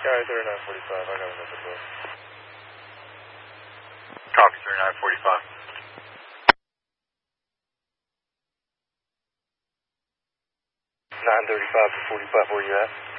Sky 3945, I got another book. Copy 3945. 935 to 45, where you at?